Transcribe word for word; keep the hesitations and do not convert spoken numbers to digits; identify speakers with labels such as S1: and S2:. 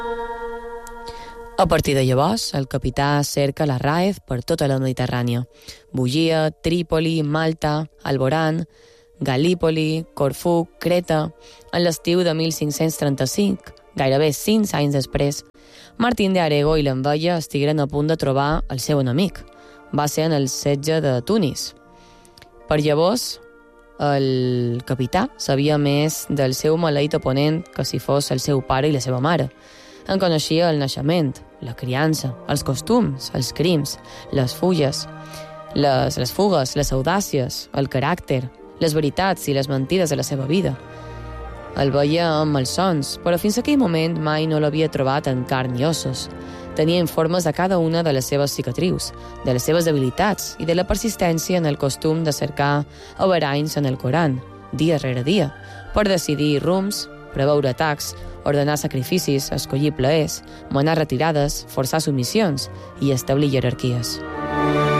S1: A partir de llavors, el capità cerca la Raed per tota la Mediterrània. Bugia, Trípoli, Malta, Alborán, Galípoli, Corfú, Creta. En l'estiu de mil cinc-cents trenta-cinc, gairebé cinc anys després, Martín de Arego i l'Enveja estigueren a punt de trobar el seu enemic. Va ser en el setge de Tunis. Per llavors, el capità sabia més del seu maleït oponent que si fos el seu pare i la seva mare. En coneixia el naixement, la criança, els costums, els crims, les fulles, les, les fugues, les audàcies, el caràcter, les veritats i les mentides de la seva vida. El veia amb malsons, però fins aquell moment mai no l'havia trobat en carn i ossos. Tenia informes de cada una de les seves cicatrius, de les seves habilitats i de la persistència en el costum de cercar averanys en el Coran, dia rere dia, per decidir rums, preveure atacs, ordenar sacrificis, escollir plaers, manar retirades, forçar submissions i establir jerarquies.